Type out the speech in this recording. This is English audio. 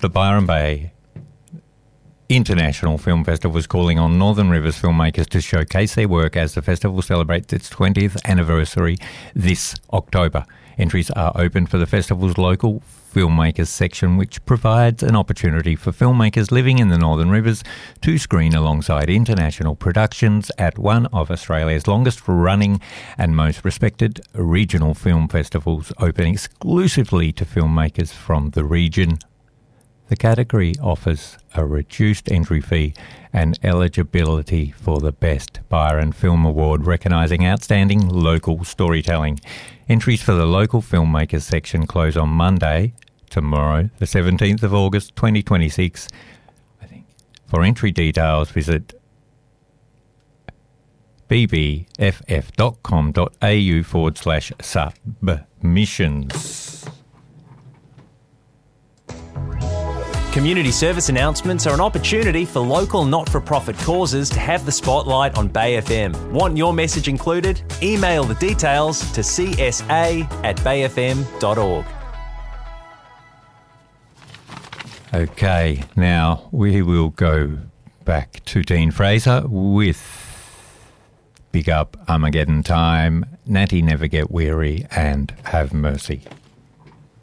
the Byron Bay International Film Festival is calling on Northern Rivers filmmakers to showcase their work as the festival celebrates its 20th anniversary this October. Entries are open for the festival's local filmmakers section, which provides an opportunity for filmmakers living in the Northern Rivers to screen alongside international productions at one of Australia's longest running and most respected regional film festivals, open exclusively to filmmakers from the region. The category offers a reduced entry fee and eligibility for the Best Byron Film Award, recognising outstanding local storytelling. Entries for the local filmmakers section close on Monday, tomorrow, the 17th of August 2026. For entry details, visit bbff.com.au/submissions. Community service announcements are an opportunity for local not-for-profit causes to have the spotlight on Bay FM. Want your message included? Email the details to csa@bayfm.org. Okay, now we will go back to Dean Fraser with Big Up, Armageddon Time, Natty Never Get Weary and Have Mercy.